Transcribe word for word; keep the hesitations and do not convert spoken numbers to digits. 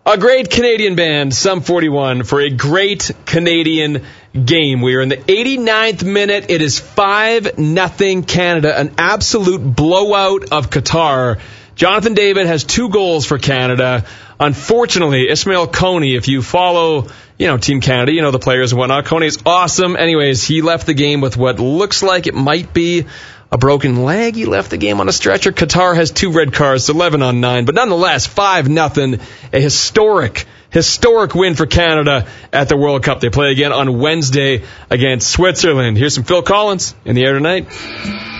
A great Canadian band, Sum forty-one, for a great Canadian game. We are in the eighty-ninth minute. It is five nothing Canada, an absolute blowout of Qatar. Jonathan David has two goals for Canada. Unfortunately, Ismail Kone, if you follow, you know, Team Canada, you know the players and whatnot, Kone is awesome. Anyways, he left the game with what looks like it might be a broken leg. He left the game on a stretcher. Qatar has two red cards, eleven on nine. But nonetheless, five nothing, a historic, historic win for Canada at the World Cup. They play again on Wednesday against Switzerland. Here's some Phil Collins in the air tonight.